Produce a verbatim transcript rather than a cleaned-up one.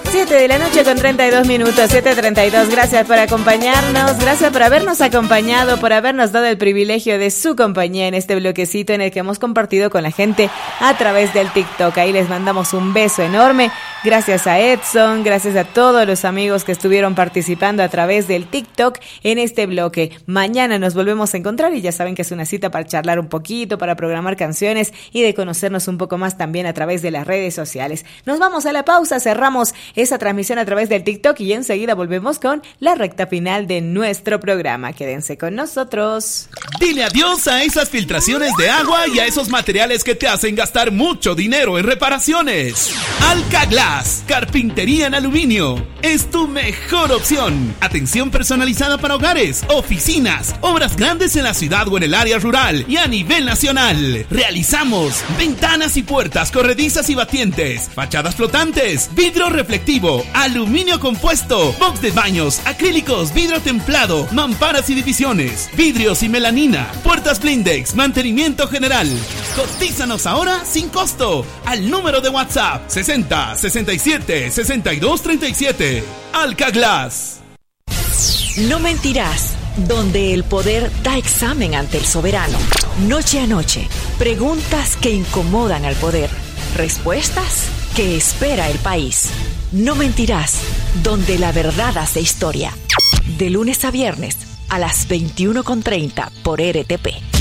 siete de la noche con treinta y dos minutos, siete treinta y dos. Gracias por acompañarnos, gracias por habernos acompañado, por habernos dado el privilegio de su compañía en este bloquecito en el que hemos compartido con la gente a través del TikTok. Ahí les mandamos un beso enorme. Gracias a Edson, gracias a todos los amigos que estuvieron participando a través del TikTok en este bloque. Mañana nos volvemos a encontrar y ya saben que es una cita para charlar un poquito, para programar canciones y de conocernos un poco más también a través de las redes sociales. Nos vamos a la pausa, cerramos esa transmisión a través del TikTok y enseguida volvemos con la recta final de nuestro programa. Quédense con nosotros. Dile adiós a esas filtraciones de agua y a esos materiales que te hacen gastar mucho dinero en reparaciones. Alcaglass, carpintería en aluminio, es tu mejor opción. Atención personalizada para hogares, oficinas, obras grandes en la ciudad o en el área rural y a nivel nacional. Realizamos ventanas y puertas corredizas y batientes, fachadas flotantes, vidrio reflectivo, aluminio compuesto, box de baños, acrílicos, vidrio templado, mamparas y divisiones, vidrios y melanina, puertas blindex, mantenimiento general. Cotízanos ahora sin costo al número de WhatsApp sesenta, sesenta y siete, sesenta y dos, treinta y siete. Alcaglass. No mentirás, donde el poder da examen ante el soberano. Noche a noche, preguntas que incomodan al poder, respuestas que espera el país. No mentirás, donde la verdad hace historia. De lunes a viernes a las veintiuno con treinta por R T P.